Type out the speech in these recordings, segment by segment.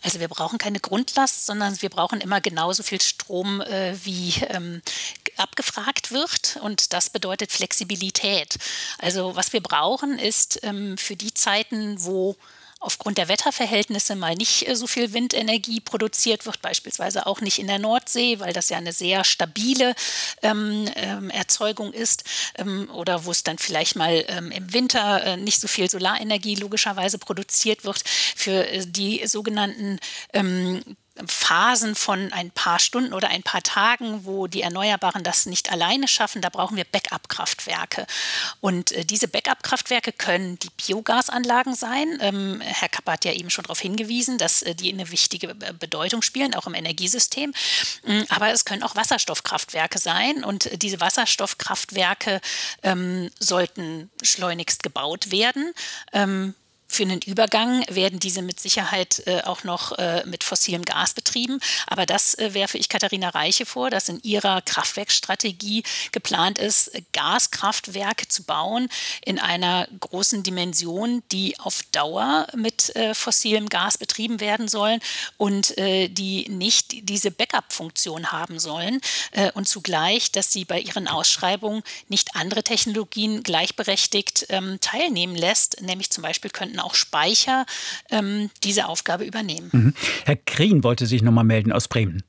Also wir brauchen keine Grundlast, sondern wir brauchen immer genauso viel Strom, wie abgefragt wird. Und das bedeutet Flexibilität. Also was wir brauchen, ist für die Zeiten, wo aufgrund der Wetterverhältnisse mal nicht so viel Windenergie produziert wird, beispielsweise auch nicht in der Nordsee, weil das ja eine sehr stabile Erzeugung ist, oder wo es dann vielleicht mal im Winter nicht so viel Solarenergie logischerweise produziert wird. Für die sogenannten Phasen von ein paar Stunden oder ein paar Tagen, wo die Erneuerbaren das nicht alleine schaffen, da brauchen wir Backup-Kraftwerke. Und diese Backup-Kraftwerke können die Biogasanlagen sein. Herr Kapper hat ja eben schon darauf hingewiesen, dass die eine wichtige Bedeutung spielen, auch im Energiesystem. Aber es können auch Wasserstoffkraftwerke sein. Und diese Wasserstoffkraftwerke sollten schleunigst gebaut werden. Für einen Übergang werden diese mit Sicherheit auch noch mit fossilem Gas betrieben. Aber das werfe ich Katharina Reiche vor, dass in ihrer Kraftwerkstrategie geplant ist, Gaskraftwerke zu bauen in einer großen Dimension, die auf Dauer mit fossilem Gas betrieben werden sollen und die nicht diese Backup-Funktion haben sollen. Und zugleich, dass sie bei ihren Ausschreibungen nicht andere Technologien gleichberechtigt teilnehmen lässt, nämlich zum Beispiel könnten auch Speicher diese Aufgabe übernehmen. Mhm. Herr Krien wollte sich noch mal melden aus Bremen.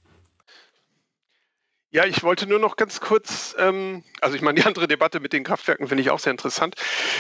Ja, ich wollte nur noch ganz kurz, also ich meine, die andere Debatte mit den Kraftwerken finde ich auch sehr interessant,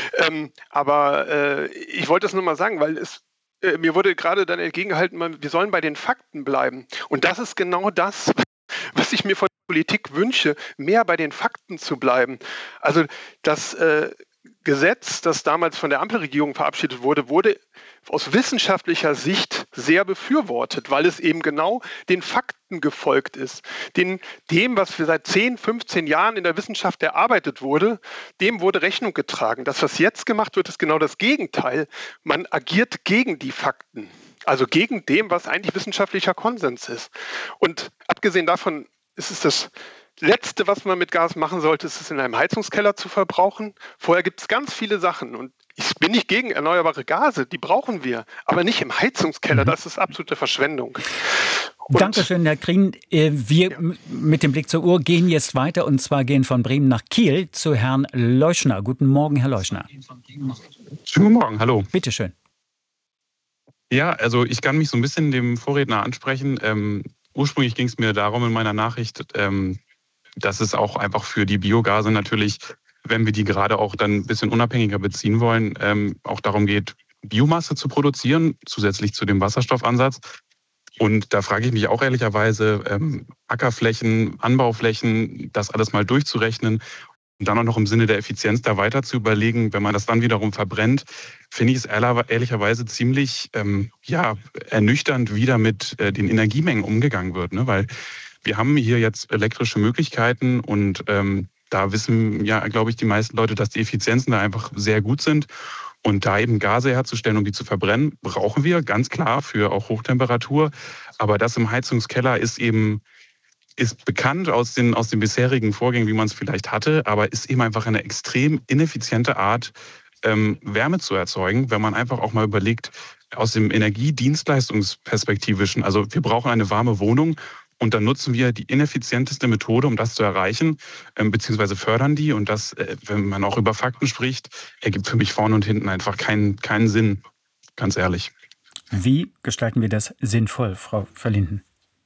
aber ich wollte es nur mal sagen, weil mir wurde gerade dann entgegengehalten, wir sollen bei den Fakten bleiben. Und das ist genau das, was ich mir von der Politik wünsche, mehr bei den Fakten zu bleiben. Also das Gesetz, das damals von der Ampelregierung verabschiedet wurde, wurde aus wissenschaftlicher Sicht sehr befürwortet, weil es eben genau den Fakten gefolgt ist. Dem, was für seit 10, 15 Jahren in der Wissenschaft erarbeitet wurde, dem wurde Rechnung getragen. Das, was jetzt gemacht wird, ist genau das Gegenteil. Man agiert gegen die Fakten, also gegen dem, was eigentlich wissenschaftlicher Konsens ist. Und abgesehen davon ist es das Letzte, was man mit Gas machen sollte, ist es in einem Heizungskeller zu verbrauchen. Vorher gibt es ganz viele Sachen und ich bin nicht gegen erneuerbare Gase, die brauchen wir, aber nicht im Heizungskeller, das ist absolute Verschwendung. Dankeschön, Herr Krien. Wir mit dem Blick zur Uhr gehen jetzt weiter und zwar gehen von Bremen nach Kiel zu Herrn Leuschner. Guten Morgen, Herr Leuschner. Schönen guten Morgen, hallo. Bitte schön. Ja, also ich kann mich so ein bisschen dem Vorredner ansprechen. Ursprünglich ging es mir darum in meiner Nachricht, dass es auch einfach für die Biogase natürlich, wenn wir die gerade auch dann ein bisschen unabhängiger beziehen wollen, auch darum geht, Biomasse zu produzieren, zusätzlich zu dem Wasserstoffansatz. Und da frage ich mich auch ehrlicherweise, Ackerflächen, Anbauflächen, das alles mal durchzurechnen und dann auch noch im Sinne der Effizienz da weiter zu überlegen, wenn man das dann wiederum verbrennt, finde ich es ehrlicherweise ziemlich ernüchternd, wie da mit den Energiemengen umgegangen wird. Ne? Weil wir haben hier jetzt elektrische Möglichkeiten und da wissen ja, glaube ich, die meisten Leute, dass die Effizienzen da einfach sehr gut sind. Und da eben Gase herzustellen, um die zu verbrennen, brauchen wir ganz klar für auch Hochtemperatur. Aber das im Heizungskeller ist bekannt aus den bisherigen Vorgängen, wie man es vielleicht hatte, aber ist eben einfach eine extrem ineffiziente Art, Wärme zu erzeugen, wenn man einfach auch mal überlegt, aus dem Energiedienstleistungsperspektivischen, also wir brauchen eine warme Wohnung und dann nutzen wir die ineffizienteste Methode, um das zu erreichen, beziehungsweise fördern die. Und das, wenn man auch über Fakten spricht, ergibt für mich vorne und hinten einfach keinen Sinn, ganz ehrlich. Wie gestalten wir das sinnvoll, Frau Verlinden?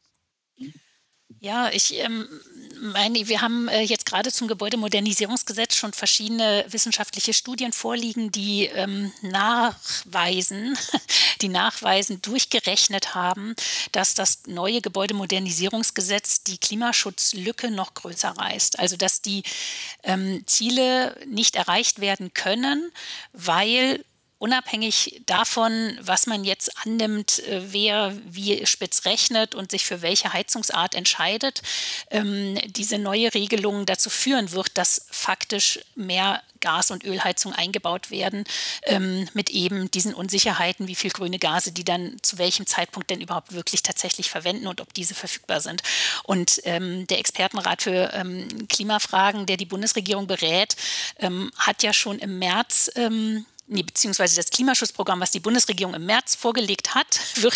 Ja, ich meine, wir haben jetzt gerade zum Gebäudemodernisierungsgesetz schon verschiedene wissenschaftliche Studien vorliegen, die nachweisen, durchgerechnet haben, dass das neue Gebäudemodernisierungsgesetz die Klimaschutzlücke noch größer reißt. Also dass die Ziele nicht erreicht werden können, weil unabhängig davon, was man jetzt annimmt, wer wie spitz rechnet und sich für welche Heizungsart entscheidet, diese neue Regelung dazu führen wird, dass faktisch mehr Gas- und Ölheizung eingebaut werden, mit eben diesen Unsicherheiten, wie viel grüne Gase die dann zu welchem Zeitpunkt denn überhaupt wirklich tatsächlich verwenden und ob diese verfügbar sind. Und der Expertenrat für Klimafragen, der die Bundesregierung berät, hat ja schon im März beziehungsweise das Klimaschutzprogramm, was die Bundesregierung im März vorgelegt hat, wird